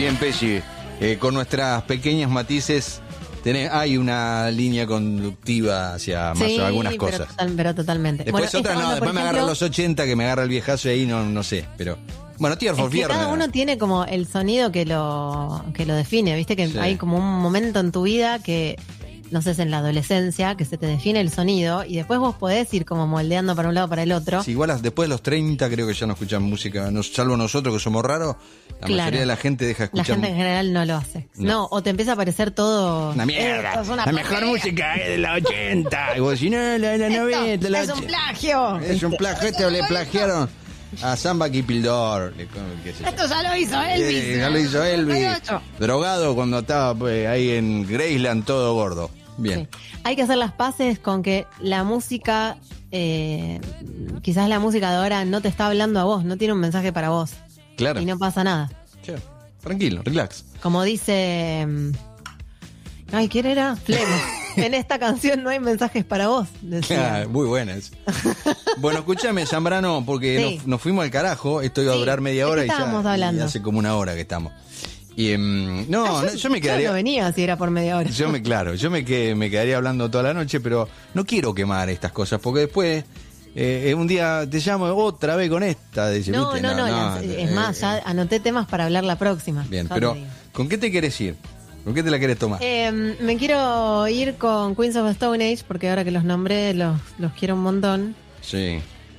Bien, Pesci, con nuestras pequeños matices hay una línea conductiva hacia más algunas cosas. Pero totalmente. Después bueno, otra no, después me agarra los 80, que me agarra el viejazo y ahí no sé, pero... Bueno, Tears for Fears. Cada uno tiene como el sonido que lo define, viste que hay como un momento en tu vida que, no sé, es en la adolescencia, que se te define el sonido y después vos podés ir como moldeando para un lado para el otro. Sí, igual después de los 30 creo que ya no escuchan música, salvo nosotros que somos raros, la mayoría de la gente deja de escuchar. La gente en general no lo hace. No, o te empieza a parecer todo... Una mierda, la mejor música es de la 80. Y vos decís, no, la 90, la 80. Es un plagio. Es un plagio, le plagiaron a Samba Kipildor. Esto ya lo hizo Elvis. Ya lo hizo Elvis. Drogado cuando estaba ahí en Graceland todo gordo. Bien. Sí. Hay que hacer las paces con que la música, quizás la música de ahora no te está hablando a vos, no tiene un mensaje para vos. Claro. Y no pasa nada. Claro. Tranquilo, relax. Como dice... Ay, ¿quién era? Flemo. En esta canción no hay mensajes para vos, decía. Muy buenas. Bueno, escúchame, Zambrano, porque nos fuimos al carajo. Esto iba a durar media hora y ya hace como una hora que estamos. Y yo me quedaría... Yo no venía si era por media hora. Yo me quedaría hablando toda la noche, pero no quiero quemar estas cosas, porque después... un día te llamo otra vez con esta. Dice, no, es más, ya anoté temas para hablar la próxima. Bien, pero ¿con qué te querés ir? ¿Con qué te la querés tomar? Me quiero ir con Queens of the Stone Age, porque ahora que los nombré los quiero un montón. Sí.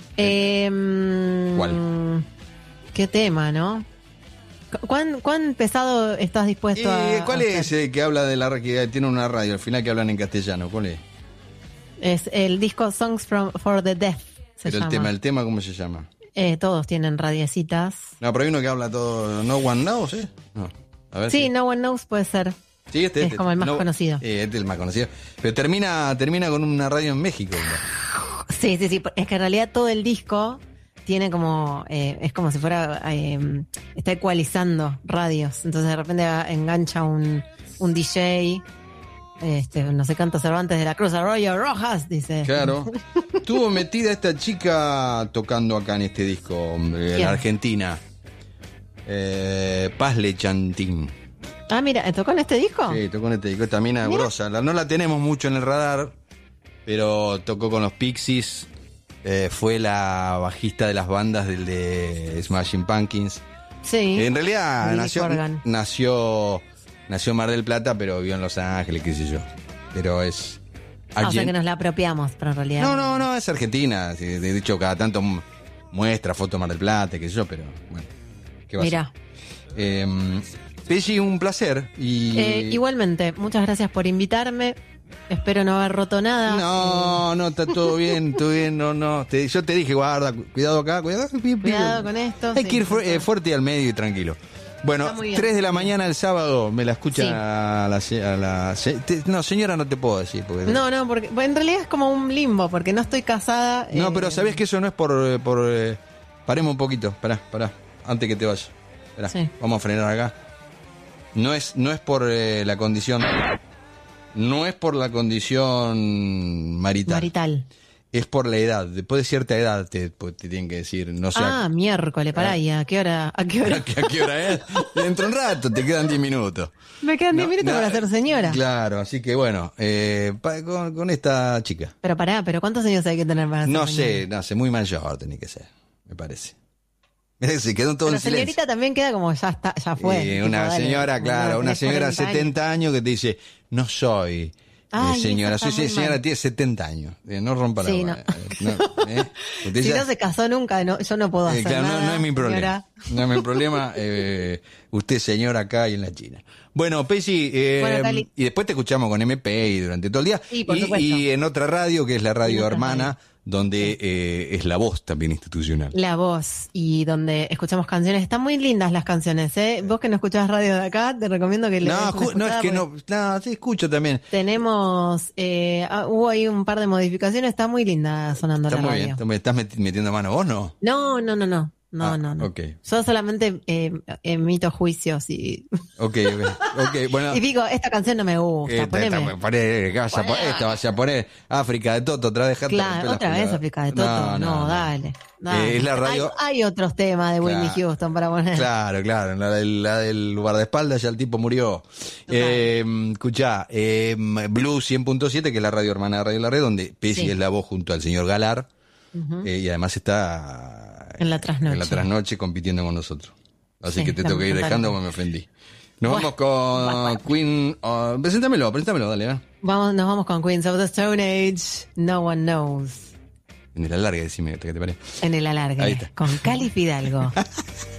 ¿Cuál? ¿Qué tema, no? ¿Cuán pesado estás dispuesto a ¿Cuál es el que habla de que tiene una radio al final que hablan en castellano? ¿Cuál es? Es el disco Songs for the Deaf. Pero el tema ¿cómo se llama? Todos tienen radiecitas. No, pero hay uno que habla todo. No One Knows, ¿eh? No. A ver sí, No One Knows puede ser. Sí, es como el más conocido. Este es el más conocido. Pero termina con una radio en México, ¿no? Sí. Es que en realidad todo el disco tiene como... es como si fuera... está ecualizando radios. Entonces de repente engancha un DJ... no sé, Canto Cervantes de la Cruz Arroyo Rojas, dice. Claro. Estuvo metida esta chica tocando acá en este disco, en Argentina. Paz Lechantín. Ah, mira, ¿tocó en este disco? Sí, tocó en este disco. Esta mina grosa. No la tenemos mucho en el radar, pero tocó con los Pixies. Fue la bajista de las bandas del de Smashing Pumpkins. Sí. En realidad nació en Mar del Plata, pero vivió en Los Ángeles, qué sé yo. Pero es... o sea que nos la apropiamos, pero en realidad... No, es argentina. De hecho, cada tanto muestra fotos de Mar del Plata, qué sé yo, pero bueno. ¿Qué va a ser? Pesci, un placer. Igualmente, muchas gracias por invitarme. Espero no haber roto nada. No, está todo bien, no. Yo te dije, guarda, cuidado acá, cuidado con esto. Hay que ir fuerte y al medio y tranquilo. Bueno, 3 de la mañana el sábado me la escucha no, señora, no te puedo decir. Porque... No, porque en realidad es como un limbo, porque no estoy casada. No, pero sabés que eso no es por paremos un poquito, pará, antes que te vayas. Sí. Vamos a frenar acá. No es por la condición. No es por la condión marital. Es por la edad. Después de cierta edad te tienen que decir, no sé. Miércoles, pará, ¿y a qué hora? ¿A qué hora es? Dentro de un rato, te quedan 10 minutos. Me quedan 10 minutos para ser señora. Claro, así que bueno, con esta chica. Pero ¿cuántos años hay que tener para ser señora? No sé, muy mayor tenía que ser, me parece. Se quedó todo en silencio. La señorita también queda como ya fue. Una señora, claro, una señora de 70 años que te dice, no soy señora, soy señora, tiene 70 años. No rompa la bola. Si no se casó nunca, yo no puedo hacer nada. No es mi problema. No es mi problema. Usted señora acá y en la China. Bueno, Pesci, y después te escuchamos con MP y durante todo el día. Sí, por supuesto. Y en otra radio, que es la radio hermana, donde es la voz también institucional. La voz, y donde escuchamos canciones. Están muy lindas las canciones, ¿eh? Vos que no escuchás radio de acá, te recomiendo que le sí escucho también. Tenemos, hubo ahí un par de modificaciones, está muy linda sonando la radio. Está muy bien. ¿Estás metiendo mano vos, no? No, No. Okay. Yo solamente emito juicios y... Ok, bueno. Y digo, esta canción no me gusta, poneme. Esta vas a poner África de Toto, otra vez. Claro, otra vez África de Toto. No, dale. Es la radio... hay otros temas de Whitney Houston para poner. Claro, la del guardaespaldas, ya el tipo murió. Escuchá, Blues 100.7, que es la radio hermana de Radio La Red, donde Pesci es la voz junto al señor Galar. Y además está en la trasnoche compitiendo con nosotros. Así que te tengo que ir dejando porque me ofendí. Nos vamos con Queen. Preséntamelo, dale. Nos vamos con Queens of the Stone Age. No One Knows. En el alargue, decime, ¿qué te parece? En el alargue. Ahí está. Con Cali Fidalgo.